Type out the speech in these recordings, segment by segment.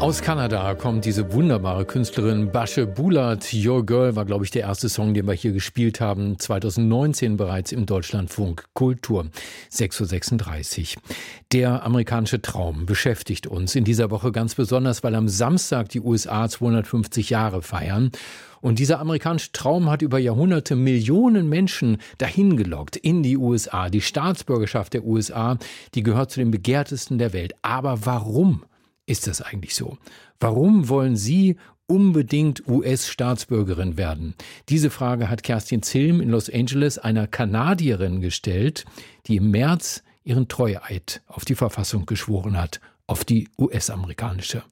Aus Kanada kommt diese wunderbare Künstlerin Bashe Bulat. Your Girl war, glaube ich, der erste Song, den wir hier gespielt haben. 2019 bereits im Deutschlandfunk Kultur. 6.36 Uhr. Der amerikanische Traum beschäftigt uns in dieser Woche ganz besonders, weil am Samstag die USA 250 Jahre feiern. Und dieser amerikanische Traum hat über Jahrhunderte Millionen Menschen dahin gelockt in die USA. Die Staatsbürgerschaft der USA, die gehört zu den begehrtesten der Welt. Aber warum ist das eigentlich so? Warum wollen Sie unbedingt US-Staatsbürgerin werden? Diese Frage hat Kerstin Zilm in Los Angeles einer Kanadierin gestellt, die im März ihren Treueid auf die Verfassung geschworen hat, auf die US-amerikanische.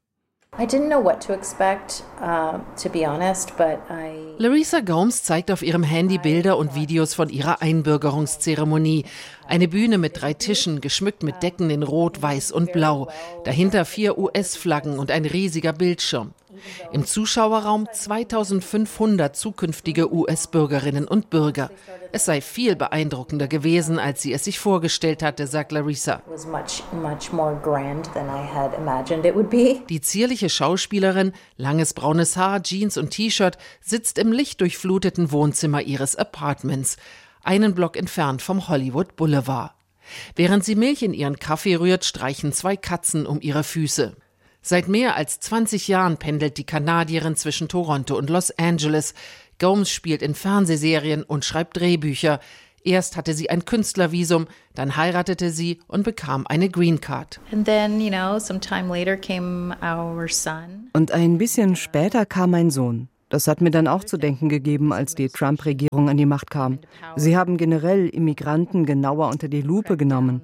Larissa Gomes zeigt auf ihrem Handy Bilder und Videos von ihrer Einbürgerungszeremonie. Eine Bühne mit 3 Tischen, geschmückt mit Decken in Rot, Weiß und Blau. Dahinter 4 US-Flaggen und ein riesiger Bildschirm. Im Zuschauerraum 2500 zukünftige US-Bürgerinnen und Bürger. Es sei viel beeindruckender gewesen, als sie es sich vorgestellt hatte, sagt Larissa. Die zierliche Schauspielerin, langes braunes Haar, Jeans und T-Shirt, sitzt im lichtdurchfluteten Wohnzimmer ihres Apartments, einen Block entfernt vom Hollywood Boulevard. Während sie Milch in ihren Kaffee rührt, streichen 2 Katzen um ihre Füße. Seit mehr als 20 Jahren pendelt die Kanadierin zwischen Toronto und Los Angeles. Gomes spielt in Fernsehserien und schreibt Drehbücher. Erst hatte sie ein Künstlervisum, dann heiratete sie und bekam eine Green Card. Und ein bisschen später kam mein Sohn. Das hat mir dann auch zu denken gegeben, als die Trump-Regierung an die Macht kam. Sie haben generell Immigranten genauer unter die Lupe genommen,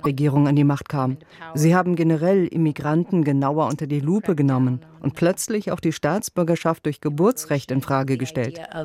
und plötzlich auch die Staatsbürgerschaft durch Geburtsrecht in Frage gestellt.